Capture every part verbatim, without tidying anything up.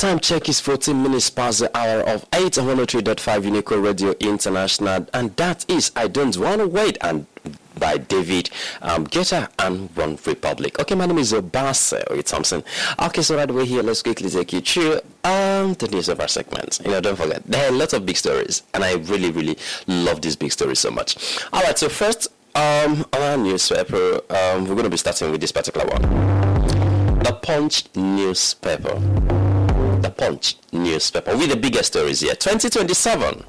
time check is fourteen minutes past the hour of eight on one oh three point five Unico Radio International, and that is I Don't Wanna Wait and by David um, Guetta and One Republic. Okay, my name is Obasa Thompson. Okay, so right away here, let's quickly take you through um, the news of our segment. You know, don't forget, there are lots of big stories, and I really, really love these big stories so much. All right, so first, um, our newspaper, um, we're going to be starting with this particular one. The Punch newspaper. The Punch newspaper with the biggest stories here. twenty twenty-seven.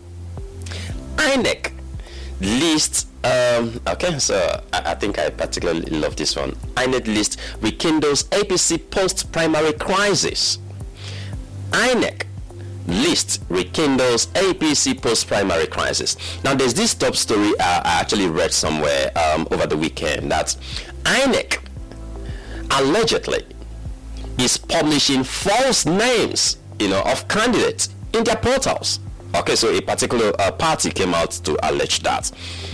I N E C lists. Um, okay, so I, I think I particularly love this one. I N E C list rekindles A P C post-primary crisis. I N E C list rekindles A P C post-primary crisis. Now, there's this top story uh, I actually read somewhere um, over the weekend that I N E C allegedly is publishing false names, you know, of candidates in their portals. Okay, so a particular uh, party came out to allege that.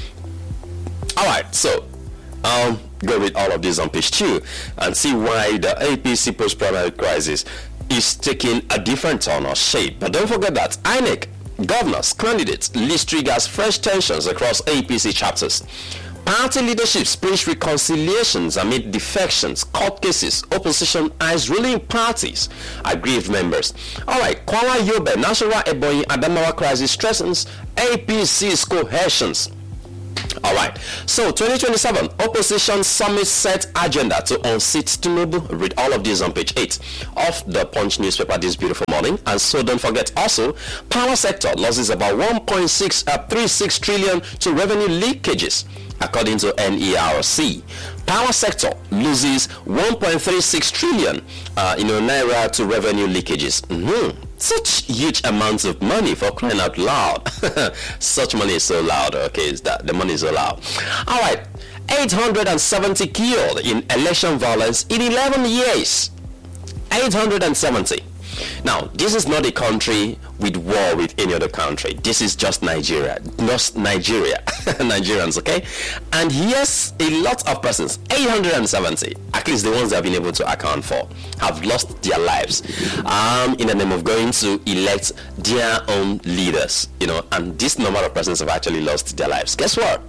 All right, so um, go with all of this on page two and see why the A P C post-primary crisis is taking a different turn or shape. But don't forget that I N E C governors, candidates list triggers fresh tensions across A P C chapters. Party leaderships preach reconciliations amid defections, court cases, opposition eyes ruling parties, aggrieved members. All right, Kwara Yobe, Nasarawa Ebonyi Adamawa crisis strengthens A P C's cohesions. All right, so twenty twenty-seven opposition summit set agenda to unseat Tinubu. Read all of these on page eight of the Punch newspaper this beautiful morning. And so don't forget also, power sector loses about one point six three six trillion to revenue leakages, according to N E R C. Power sector loses one point three six trillion uh, in naira to revenue leakages. Mm-hmm. Such huge amounts of money, for crying out loud. Such money is so loud. Okay, is that the money is so loud. All right, eight hundred seventy killed in election violence in eleven years. eight hundred seventy. Now, this is not a country with war with any other country. This is just Nigeria. Just Nigeria. Nigerians, okay? And yes, a lot of persons, eight hundred seventy, at least the ones that have been able to account for, have lost their lives um, in the name of going to elect their own leaders, you know, and this number of persons have actually lost their lives. Guess what?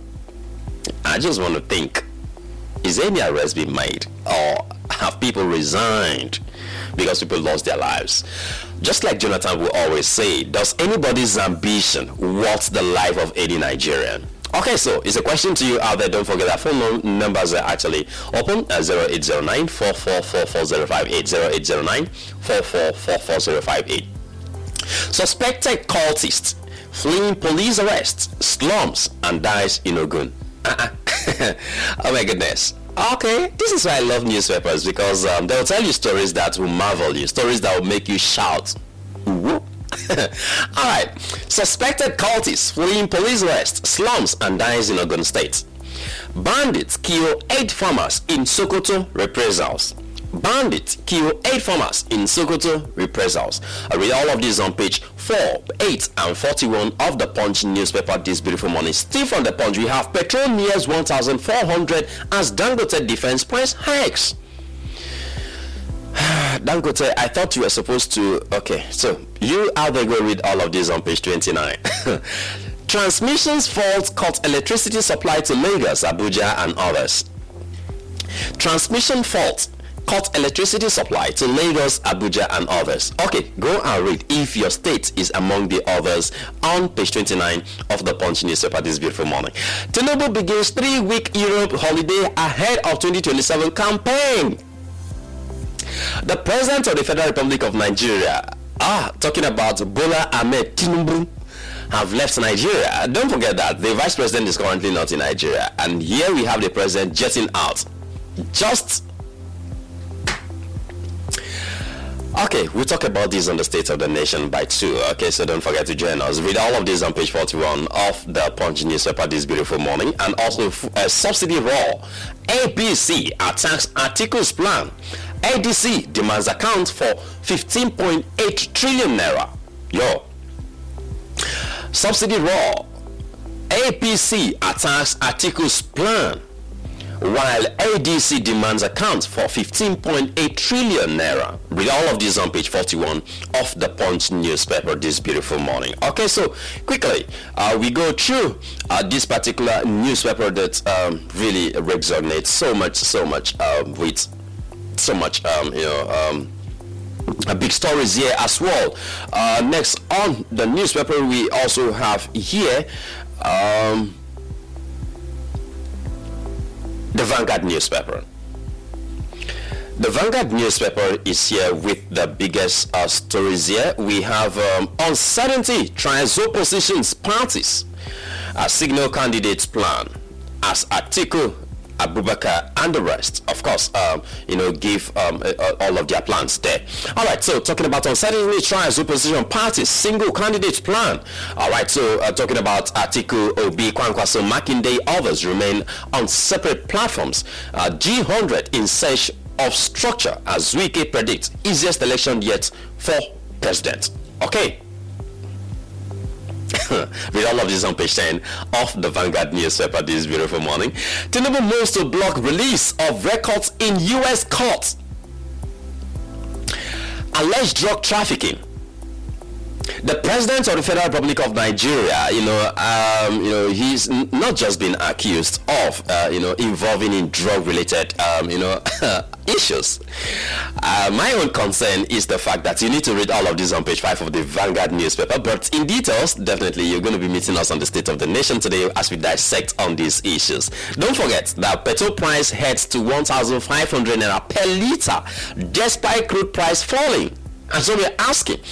I just want to think, is any arrest being made, or have people resigned because people lost their lives? Just like Jonathan will always say, does anybody's ambition worth the life of any Nigerian? Okay, so it's a question to you out there. Don't forget that phone numbers are actually open at zero eight zero nine, four four four, four zero five eight, zero eight zero nine, four four four, four zero five eight. Suspected cultist fleeing police arrest, slums and dies in Ogun. Uh-uh. Oh my goodness. Okay, this is why I love newspapers, because um, they'll tell you stories that will marvel you, stories that will make you shout. All right, suspected cultists fleeing police arrest, slums and dies in Ogun State. Bandits kill eight farmers in Sokoto, reprisals. Bandits kill eight farmers in Sokoto, reprisals. I read all of these on page four, eight and forty-one of the Punch newspaper this beautiful morning. Still from the Punch, we have petrol nears one thousand four hundred as Dangote defense price hikes. Dangote, I thought you were supposed to... Okay, so you out there go read all of these on page twenty-nine. Transmissions fault cut electricity supply to Lagos, Abuja and others. Transmission fault cut electricity supply to Lagos, Abuja and others. Okay, go and read if your state is among the others on page twenty-nine of the Punch newspaper this beautiful morning. Tinubu begins three-week Europe holiday ahead of twenty twenty-seven campaign. The President of the Federal Republic of Nigeria, ah, talking about Bola Ahmed Tinubu, have left Nigeria. Don't forget that the Vice President is currently not in Nigeria, and here we have the President jetting out. Just okay, we'll talk about this on the State of the Nation by two. Okay, so don't forget to join us. Read all of this on page forty-one of the Punch newspaper this beautiful morning. And also uh, subsidy raw. A P C attacks Atiku's plan. A D C demands account for fifteen point eight trillion naira. Yo. Subsidy raw. A P C attacks Atiku's plan. while A D C demands account for fifteen point eight trillion naira. Read all of this on page forty-one of the Punch newspaper this beautiful morning. Okay, so quickly, uh, we go through uh, this particular newspaper that um, really resonates so much, so much uh, with so much, um, you know, um, Uh, big stories here as well. Uh, next on the newspaper, we also have here um, the Vanguard newspaper. The Vanguard newspaper is here with the biggest uh, stories here. We have um, uncertainty trials opposition's parties, a signal candidates plan as Atiku Abubakar and the rest, of course, um, you know, give um, uh, all of their plans there. All right, so talking about uncertainty trials opposition parties single candidate plan. All right, so uh, talking about Atiku, Obi, Kwankwaso, Makinde, others remain on separate platforms. Uh, G one hundred in search of structure, as Wike predicts, easiest election yet for president. Okay. Read all of this on page ten of the Vanguard newspaper this beautiful morning. Tinubu moves to block release of records in U S courts. Alleged drug trafficking. The president of the Federal Republic of Nigeria, you know, um, you know, he's n- not just been accused of, uh, you know, involving in drug-related, um, you know, issues. Uh, my own concern is the fact that you need to read all of this on page five of the Vanguard newspaper. But in details, definitely, you're going to be meeting us on the State of the Nation today as we dissect on these issues. Don't forget that petrol price heads to one thousand five hundred naira per liter, despite crude price falling. And so we're asking,